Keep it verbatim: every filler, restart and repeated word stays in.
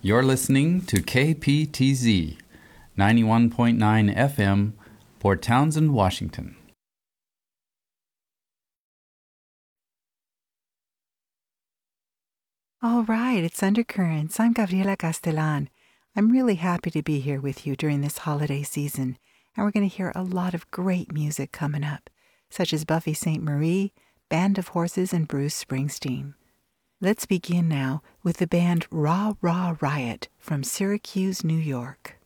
You're listening to K P T Z, ninety-one point nine F M, Port Townsend, Washington. All right, it's Undercurrents. I'm Gabriela Castellan. I'm really happy to be here with you during this holiday season, and we're going to hear a lot of great music coming up, such as Buffy Sainte Marie, Band of Horses, and Bruce Springsteen. Let's begin now with the band Rah Rah Riot from Syracuse, New York.